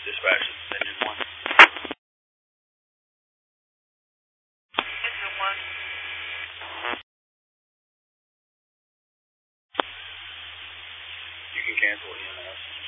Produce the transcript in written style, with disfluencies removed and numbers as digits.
Dispatch, engine 1. Engine 1. You can cancel EMS.